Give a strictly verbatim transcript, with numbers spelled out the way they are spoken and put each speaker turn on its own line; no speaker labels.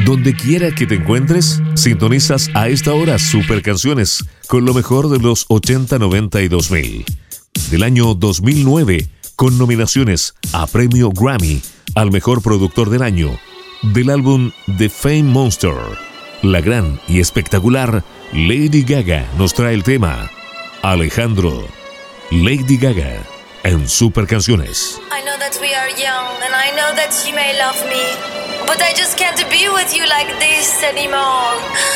Donde quiera que te encuentres, sintonizas a esta hora Super Canciones con lo mejor de los ochenta, noventa y dos mil. Del año dos mil nueve, con nominaciones a Premio Grammy al Mejor Productor del Año. Del álbum The Fame Monster, la gran y espectacular Lady Gaga nos trae el tema Alejandro. Lady Gaga en Super Canciones.
I know that we are young and I know that you may love me, but I just can't be with you like this anymore.